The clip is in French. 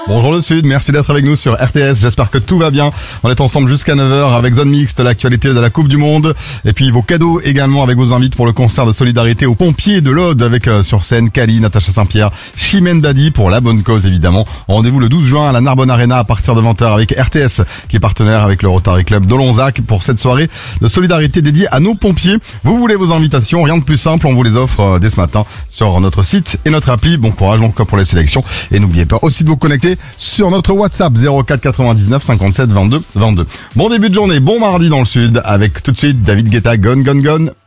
Bonjour le Sud, merci d'être avec nous sur RTS, j'espère que tout va bien. On est ensemble jusqu'à 9h avec Zone Mixte, l'actualité de la Coupe du Monde. Et puis vos cadeaux également avec vos invités pour le concert de solidarité aux pompiers de l'Aude avec sur scène Kali, Natacha Saint-Pierre, Chimène Badi pour la bonne cause évidemment. Rendez-vous le 12 juin à la Narbonne Arena à partir de 20h avec RTS qui est partenaire avec le Rotary Club d'Olonzac pour cette soirée de solidarité dédiée à nos pompiers. Vous voulez vos invitations, rien de plus simple, on vous les offre dès ce matin sur notre site et notre appli. Bon courage donc pour les sélections et n'oubliez pas aussi de vous connecter sur notre WhatsApp 04 99 57 22 22. Bon début de journée, bon mardi dans le Sud avec tout de suite David Guetta, Gone Gone Gone.